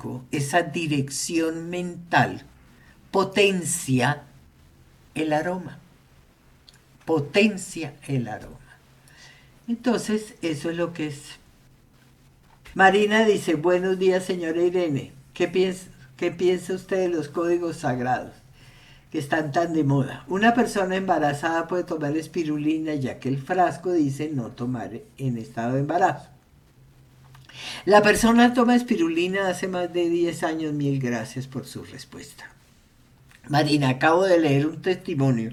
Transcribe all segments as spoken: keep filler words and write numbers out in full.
código, esa dirección mental, potencia el aroma, potencia el aroma. Entonces, eso es lo que es. Marina dice, buenos días, señora Irene. ¿Qué piensa, qué piensa usted de los códigos sagrados que están tan de moda? Una persona embarazada puede tomar espirulina, ya que el frasco dice no tomar en estado de embarazo. La persona toma espirulina hace más de diez años. Mil gracias por su respuesta. Marina, acabo de leer un testimonio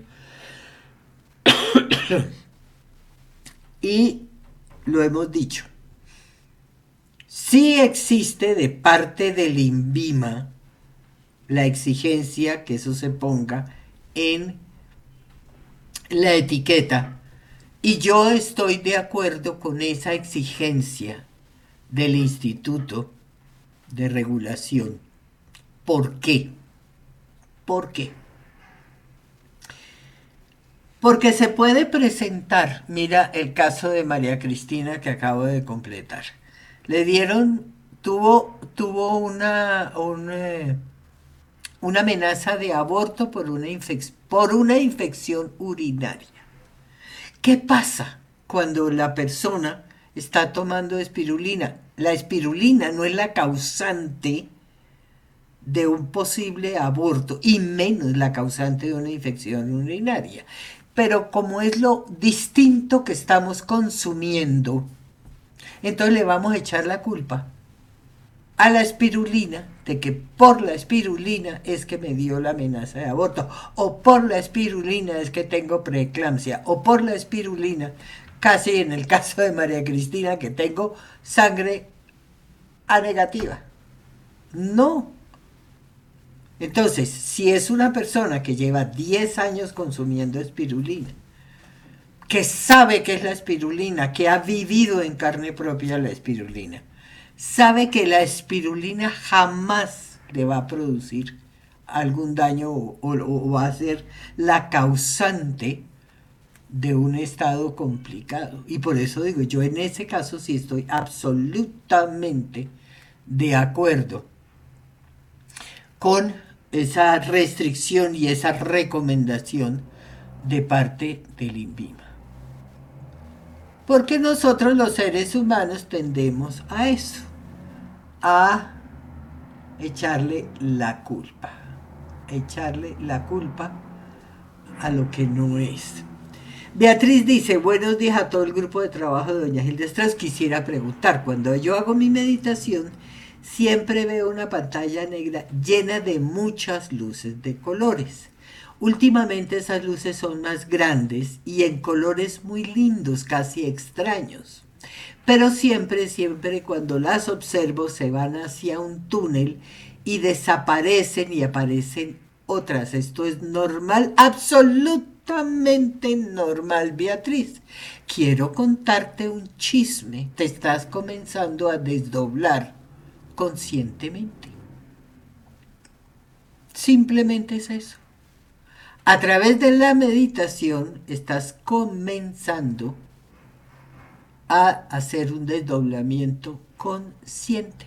y lo hemos dicho. Sí existe de parte del INVIMA la exigencia que eso se ponga en la etiqueta, y yo estoy de acuerdo con esa exigencia del Instituto de Regulación. ¿Por qué? ¿Por qué? Porque se puede presentar, mira el caso de María Cristina que acabo de completar. Le dieron, tuvo, tuvo una, un, eh, una amenaza de aborto por una, infec- por una infección urinaria. ¿Qué pasa cuando la persona está tomando espirulina? La espirulina no es la causante de un posible aborto y menos la causante de una infección urinaria. Pero como es lo distinto que estamos consumiendo, entonces le vamos a echar la culpa a la espirulina de que por la espirulina es que me dio la amenaza de aborto, o por la espirulina es que tengo preeclampsia, o por la espirulina, casi en el caso de María Cristina, que tengo sangre A negativa. No. Entonces, si es una persona que lleva diez años consumiendo espirulina, que sabe qué es la espirulina, que ha vivido en carne propia la espirulina, sabe que la espirulina jamás le va a producir algún daño o, o, o va a ser la causante de un estado complicado. Y por eso digo, yo en ese caso sí estoy absolutamente de acuerdo con esa restricción y esa recomendación de parte del INVIMA. Porque nosotros los seres humanos tendemos a eso, a echarle la culpa, echarle la culpa a lo que no es. Beatriz dice, buenos días a todo el grupo de trabajo de Doña Gilda Strauss. Quisiera preguntar, cuando yo hago mi meditación, siempre veo una pantalla negra llena de muchas luces de colores. Últimamente esas luces son más grandes y en colores muy lindos, casi extraños. Pero siempre, siempre cuando las observo se van hacia un túnel y desaparecen y aparecen otras. Esto es normal, absolutamente normal, Beatriz. Quiero contarte un chisme. Te estás comenzando a desdoblar conscientemente. Simplemente es eso. A través de la meditación estás comenzando a hacer un desdoblamiento consciente.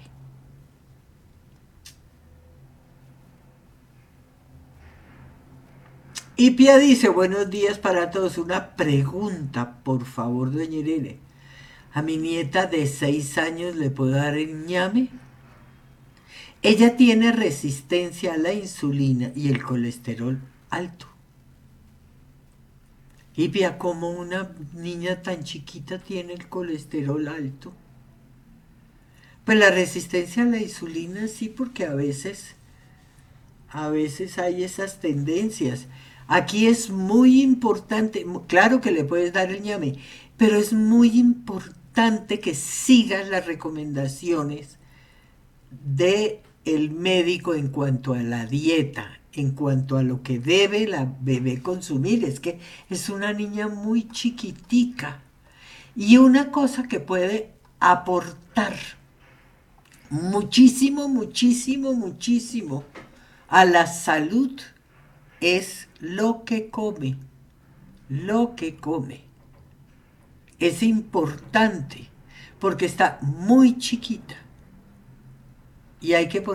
Y Pia dice, buenos días para todos. Una pregunta, por favor, doña Irene. ¿A mi nieta de seis años le puedo dar el ñame? Ella tiene resistencia a la insulina y el colesterol alto. Y Pia, ¿cómo una niña tan chiquita tiene el colesterol alto? Pues la resistencia a la insulina sí, porque a veces, a veces hay esas tendencias. Aquí es muy importante, claro que le puedes dar el ñame, pero es muy importante que sigas las recomendaciones de el médico en cuanto a la dieta, en cuanto a lo que debe la bebé consumir. Es que es una niña muy chiquitica. Y una cosa que puede aportar muchísimo, muchísimo, muchísimo a la salud es lo que come, lo que come. Es importante porque está muy chiquita y hay que